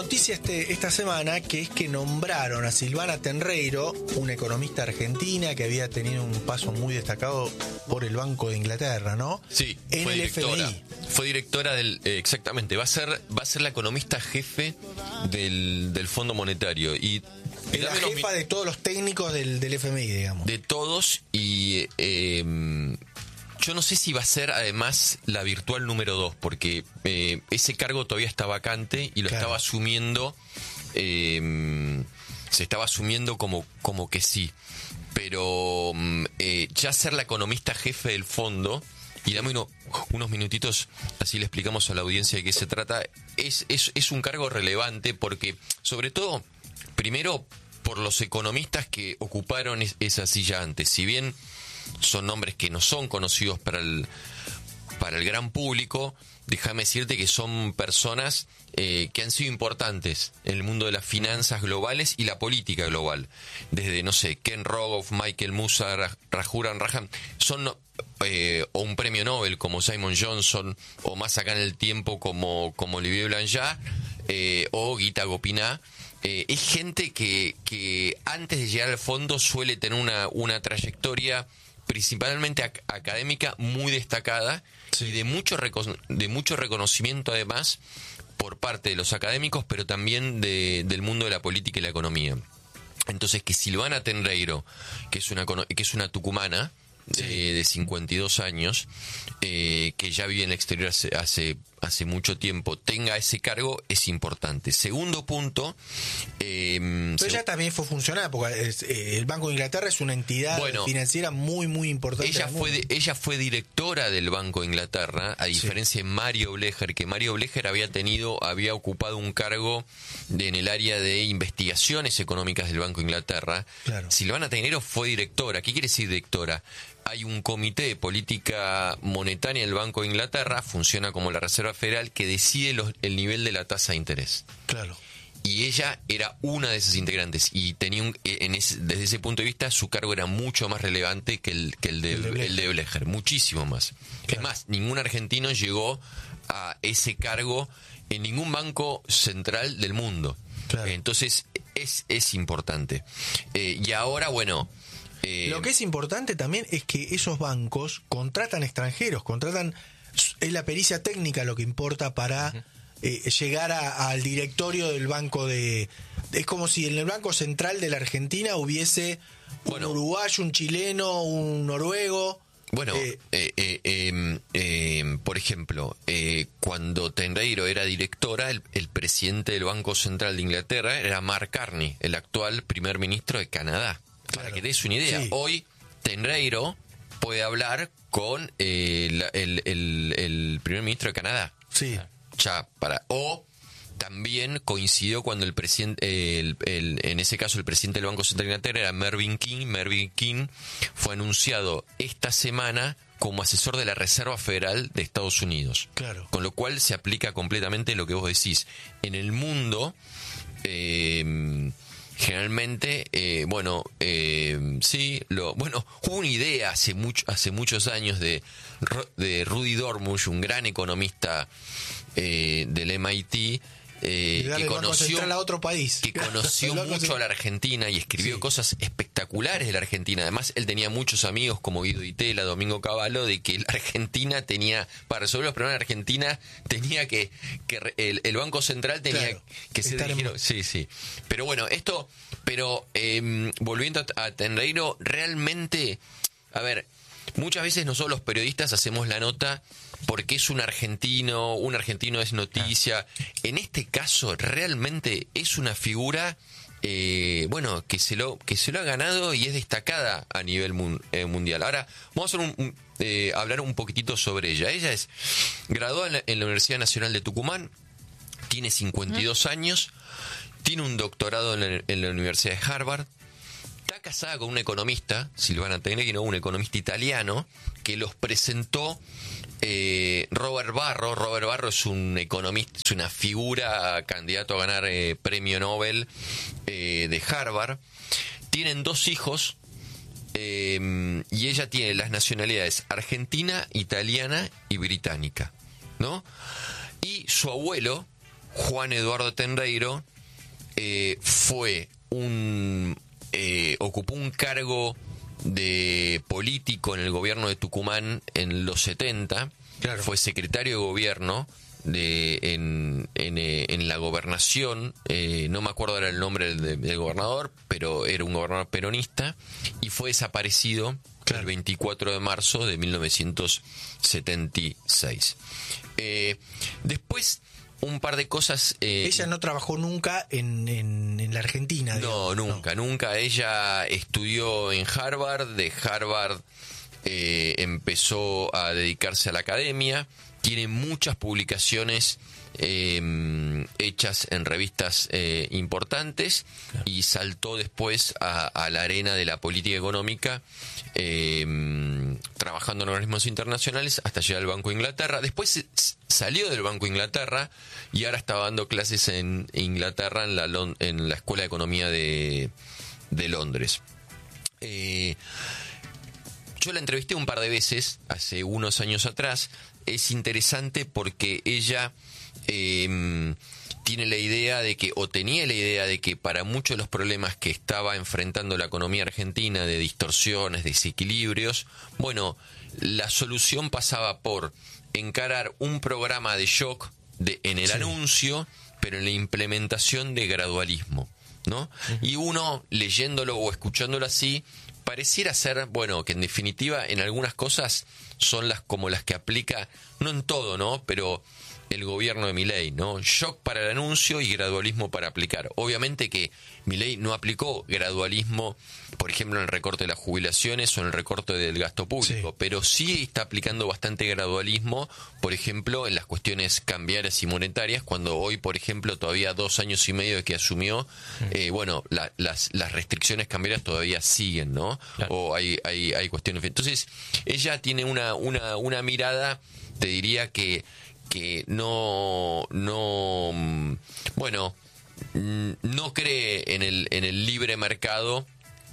noticia esta semana, que es que nombraron a Silvana Tenreiro, una economista argentina que había tenido un paso muy destacado por el Banco de Inglaterra, ¿no? Sí, en fue el directora. FMI. Fue directora del... exactamente, va a ser la economista jefe del Fondo Monetario. Y Es la jefa de todos los técnicos del FMI, digamos. de todos, y yo no sé si va a ser además la virtual número 2, porque ese cargo todavía está vacante y lo estaba asumiendo, se estaba asumiendo como que sí. Pero ya ser la economista jefe del fondo, y dame unos minutitos, así le explicamos a la audiencia de qué se trata, es un cargo relevante porque, sobre todo, primero, por los economistas que ocuparon esa silla antes. Si bien son nombres que no son conocidos para el gran público, déjame decirte que son personas que han sido importantes en el mundo de las finanzas globales y la política global. Desde, no sé, Ken Rogoff, Michael Musa, Rajaram Rajan, son o un premio Nobel como Simon Johnson, o más acá en el tiempo como Olivier Blanchard, o Gita Gopinath. Es gente que antes de llegar al fondo suele tener una trayectoria principalmente académica muy destacada, sí, y de mucho reconocimiento además por parte de los académicos, pero también del mundo de la política y la economía. Entonces, que Silvana Tenreiro, que es una tucumana de 52 años, que ya vive en el exterior hace mucho tiempo, tenga ese cargo, es importante. Segundo punto, pero ella también fue funcionaria, porque el Banco de Inglaterra es una entidad financiera muy, muy importante. Ella fue directora del Banco de Inglaterra, a diferencia de Mario Blecher, que Mario Blecher había ocupado un cargo en el área de investigaciones económicas del Banco de Inglaterra. Claro. Silvana Tenreiro fue directora. ¿Qué quiere decir directora? Hay un comité de política monetaria del Banco de Inglaterra, funciona como la Reserva Federal, que decide el nivel de la tasa de interés. Claro. Y ella era una de esas integrantes, y tenía desde ese punto de vista su cargo era mucho más relevante que el de Blecher, muchísimo más. Claro. Es más, ningún argentino llegó a ese cargo en ningún banco central del mundo. Claro. Entonces es importante. Y ahora, bueno... Lo que es importante también es que esos bancos contratan extranjeros, es la pericia técnica lo que importa para llegar al directorio del banco es como si en el Banco Central de la Argentina hubiese un uruguayo, un chileno, un noruego. Bueno, por ejemplo, cuando Tenreiro era directora, el presidente del Banco Central de Inglaterra era Mark Carney, el actual primer ministro de Canadá. Para que te des una idea, hoy Tenreiro puede hablar con el primer ministro de Canadá. Sí. O también coincidió cuando el presidente, en ese caso el presidente del Banco Central de Inglaterra era Mervyn King. Mervyn King fue anunciado esta semana como asesor de la Reserva Federal de Estados Unidos. Claro. Con lo cual se aplica completamente lo que vos decís. En el mundo... generalmente, hubo una idea hace muchos años de Rudy Dormush, un gran economista del MIT, que conoció a otro país. Que conoció mucho a la Argentina y escribió cosas espectaculares de la Argentina. Además, él tenía muchos amigos como Guido Itela, Domingo Cavallo, de que la Argentina tenía, para resolver los problemas de Argentina, tenía que el Banco Central tenía que ser dirigido. Sí. Pero bueno, volviendo a Tenreiro, realmente, a ver, muchas veces nosotros los periodistas hacemos la nota porque es un argentino es noticia. En este caso realmente es una figura que se lo ha ganado y es destacada a nivel mundial. Ahora vamos a hablar un poquitito sobre ella. Ella es graduada en la Universidad Nacional de Tucumán, tiene 52 años, tiene un doctorado en la Universidad de Harvard. Está casada con un economista, Silvana Tenreiro, un economista italiano, que los presentó Robert Barro. Robert Barro es un economista, es una figura, candidato a ganar premio Nobel de Harvard. Tienen 2 hijos y ella tiene las nacionalidades argentina, italiana y británica, ¿no? Y su abuelo, Juan Eduardo Tenreiro ocupó un cargo de político en el gobierno de Tucumán en los 70, claro. Fue secretario de gobierno en la gobernación, no me acuerdo ahora el nombre del gobernador, pero era un gobernador peronista, y fue desaparecido, claro, el 24 de marzo de 1976. Después, un par de cosas. Ella no trabajó nunca en la Argentina. No, digamos. nunca. Ella estudió en Harvard. De Harvard empezó a dedicarse a la academia. Tiene muchas publicaciones hechas en revistas importantes, claro, y saltó después a la arena de la política económica, trabajando en organismos internacionales hasta llegar al Banco de Inglaterra. Después salió del Banco de Inglaterra y ahora está dando clases en Inglaterra en la Escuela de Economía de Londres. Yo la entrevisté un par de veces hace unos años atrás. Es interesante porque ella tiene la idea de que, o tenía la idea de que, para muchos de los problemas que estaba enfrentando la economía argentina, de distorsiones, desequilibrios, bueno, la solución pasaba por encarar un programa de shock en el anuncio, pero en la implementación de gradualismo, ¿no? Y uno, leyéndolo o escuchándolo así, pareciera ser, bueno, que en definitiva en algunas cosas son como las que aplica, no en todo, ¿no?, pero el gobierno de Milei, ¿no? Shock para el anuncio y gradualismo para aplicar. Obviamente que Milei no aplicó gradualismo, por ejemplo, en el recorte de las jubilaciones o en el recorte del gasto público, sí, pero sí está aplicando bastante gradualismo, por ejemplo, en las cuestiones cambiarias y monetarias, cuando hoy, por ejemplo, todavía 2 años y medio de que asumió, bueno, las restricciones cambiarias todavía siguen, ¿no? Claro. O hay cuestiones. Entonces, ella tiene una mirada, te diría que no cree en el libre mercado,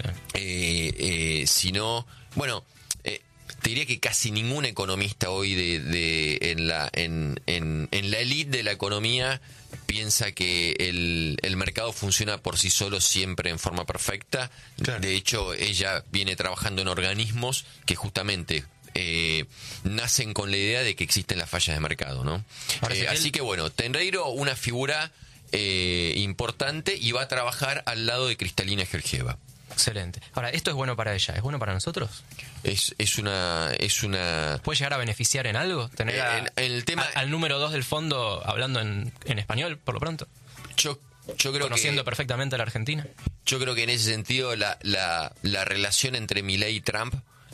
sino, bueno, te diría que casi ningún economista hoy en la élite de la economía piensa que el mercado funciona por sí solo siempre en forma perfecta. Claro. De hecho, ella viene trabajando en organismos que justamente nacen con la idea de que existen las fallas de mercado, ¿no? Así que bueno, Tenreiro, una figura importante, y va a trabajar al lado de Cristalina Georgieva. Excelente. Ahora, ¿esto es bueno para ella? ¿Es bueno para nosotros? Es una... ¿Puede llegar a beneficiar en algo? ¿Tener el tema, al número 2 del fondo hablando en español, por lo pronto? Yo creo conociendo perfectamente a la Argentina. Yo creo que en ese sentido la relación entre Milei y Trump...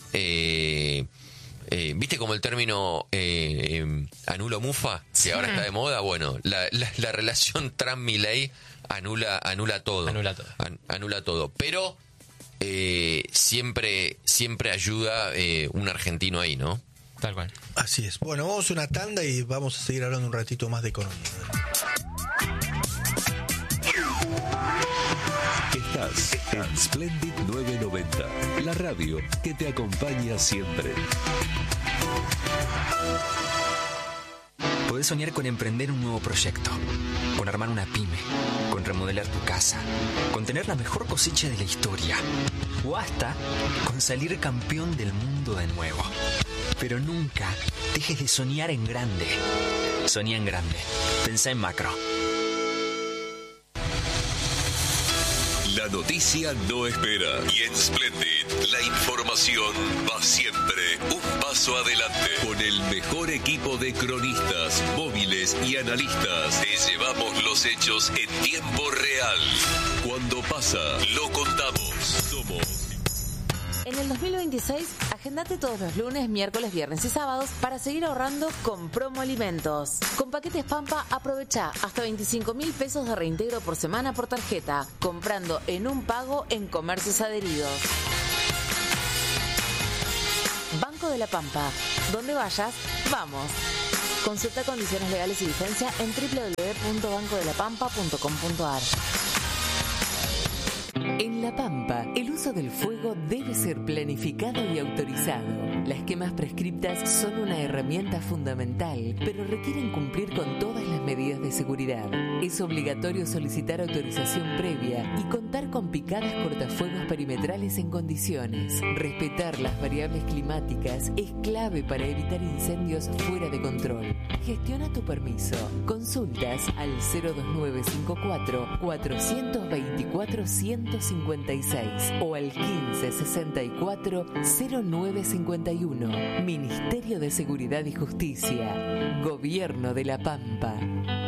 ¿viste como el término anulo mufa, que ahora está de moda? Bueno, la relación Trump-Milei anula todo. Anula todo. Pero siempre ayuda un argentino ahí, ¿no? Tal cual. Así es. Bueno, vamos a una tanda y vamos a seguir hablando un ratito más de economía. Estás en Splendid 990, la radio que te acompaña siempre. Podés soñar con emprender un nuevo proyecto, con armar una pyme, con remodelar tu casa, con tener la mejor cosecha de la historia, o hasta con salir campeón del mundo de nuevo. Pero nunca dejes de soñar en grande. Soñá en grande. Pensá en macro. La noticia no espera, y en Splendid la información va siempre un paso adelante. Con el mejor equipo de cronistas, móviles y analistas, te llevamos los hechos en tiempo real. Cuando pasa, lo contamos. Somos... En el 2026, agendate todos los lunes, miércoles, viernes y sábados para seguir ahorrando con Promo Alimentos. Con paquetes Pampa, aprovecha hasta 25.000 pesos de reintegro por semana por tarjeta, comprando en un pago en comercios adheridos. Banco de la Pampa. Donde vayas, vamos. Consulta condiciones legales y vigencia en www.bancodelapampa.com.ar. En La Pampa, el uso del fuego debe ser planificado y autorizado. Las quemas prescriptas son una herramienta fundamental, pero requieren cumplir con todas las medidas de seguridad. Es obligatorio solicitar autorización previa y contar con picadas cortafuegos perimetrales en condiciones. Respetar las variables climáticas es clave para evitar incendios fuera de control. Gestiona tu permiso. Consultas al 02954 424 156 o al 1564 0951. Ministerio de Seguridad y Justicia. Gobierno de La Pampa.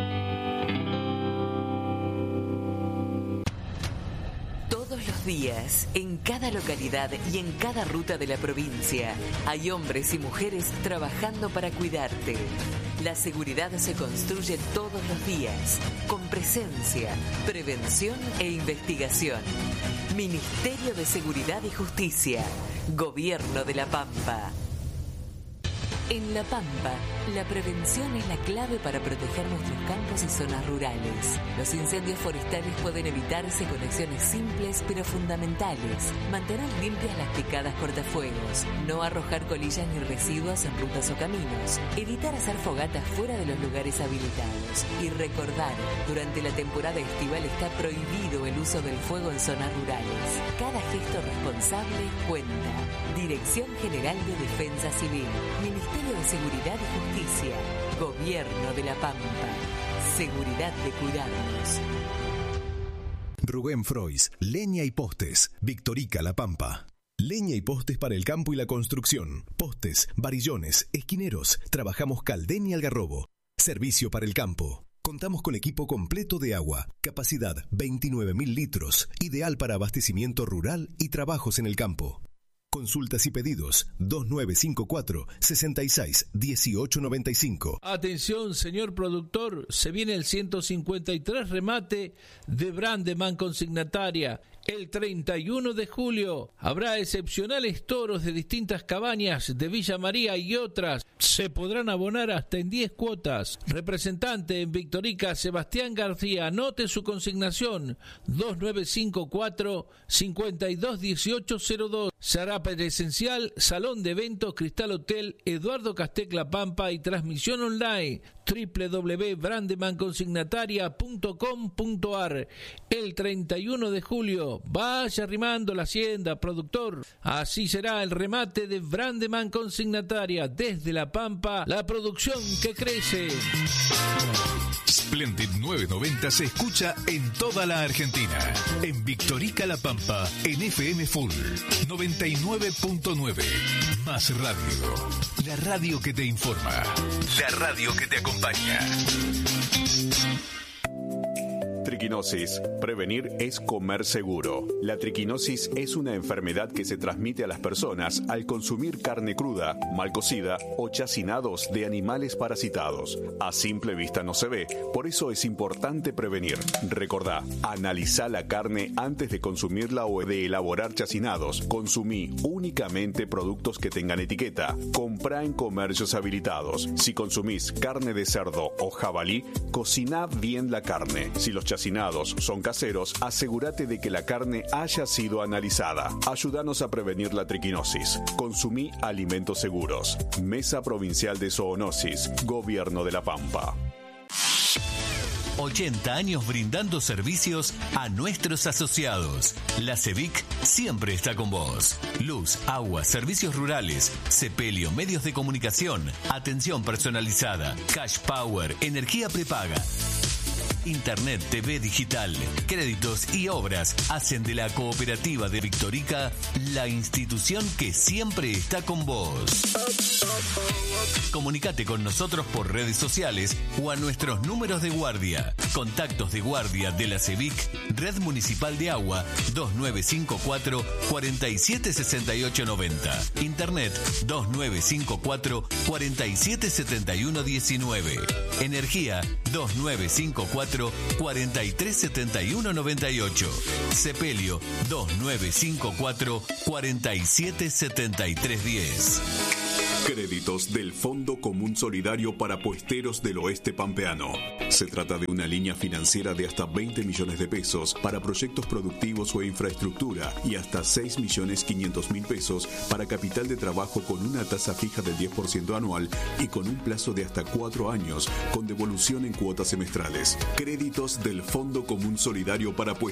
Todos los días, en cada localidad y en cada ruta de la provincia, hay hombres y mujeres trabajando para cuidarte. La seguridad se construye todos los días, con presencia, prevención e investigación. Ministerio de Seguridad y Justicia. Gobierno de La Pampa. En La Pampa, la prevención es la clave para proteger nuestros campos y zonas rurales. Los incendios forestales pueden evitarse con acciones simples pero fundamentales. Mantener limpias las picadas cortafuegos, no arrojar colillas ni residuos en rutas o caminos, evitar hacer fogatas fuera de los lugares habilitados y recordar, durante la temporada estival está prohibido el uso del fuego en zonas rurales. Cada gesto responsable cuenta. Dirección General de Defensa Civil, Ministerio de Seguridad y Justicia, Gobierno de La Pampa. Seguridad de cuidarnos. Rubén Frois, Leña y Postes, Victorica, La Pampa. Leña y postes para el campo y la construcción. Postes, varillones, esquineros. Trabajamos Caldén y Algarrobo. Servicio para el campo. Contamos con equipo completo de agua. Capacidad 29.000 litros. Ideal para abastecimiento rural y trabajos en el campo. Consultas y pedidos 2954 66 1895. Atención, señor productor, se viene el 153 remate de Brandeman Consignataria. El 31 de julio habrá excepcionales toros de distintas cabañas de Villa María y otras. Se podrán abonar hasta en 10 cuotas. Representante en Victorica, Sebastián García. Anote su consignación 2954 521802. Se hará presencial, Salón de Eventos, Cristal Hotel, Eduardo Castec La Pampa y transmisión online www.brandemanconsignataria.com.ar. El 31 de julio, vaya arrimando la hacienda, productor. Así será el remate de Brandeman Consignataria. Desde La Pampa, la producción que crece. Splendid 990 se escucha en toda la Argentina. En Victorica, La Pampa, en FM Full 99.9. Más radio. La radio que te informa. La radio que te acompaña. Triquinosis. Prevenir es comer seguro. La triquinosis es una enfermedad que se transmite a las personas al consumir carne cruda, mal cocida o chacinados de animales parasitados. A simple vista no se ve, por eso es importante prevenir. Recordá, analizá la carne antes de consumirla o de elaborar chacinados. Consumí únicamente productos que tengan etiqueta. Comprá en comercios habilitados. Si consumís carne de cerdo o jabalí, cociná bien la carne. Si los chacinados son caseros, asegúrate de que la carne haya sido analizada. Ayúdanos a prevenir la triquinosis. Consumí alimentos seguros. Mesa Provincial de Zoonosis, Gobierno de La Pampa. 80 años brindando servicios a nuestros asociados. La CEVIC siempre está con vos. Luz, agua, servicios rurales, sepelio, medios de comunicación, atención personalizada, cash power, energía prepaga. Internet, TV digital, créditos y obras hacen de la Cooperativa de Victorica la institución que siempre está con vos. Comunicate con nosotros por redes sociales o a nuestros números de guardia. Contactos de guardia de la CEVIC, Red Municipal de Agua 2954 476890. Internet 2954 477119. Energía 2954 437198. Sepelio 2954 477310. Créditos del Fondo Común Solidario para Puesteros del Oeste Pampeano. Se trata de una línea financiera de hasta 20 millones de pesos para proyectos productivos o infraestructura y hasta 6.500.000 pesos para capital de trabajo con una tasa fija del 10% anual y con un plazo de hasta 4 años con devolución en cuotas semestrales. Créditos del Fondo Común Solidario para Puesteros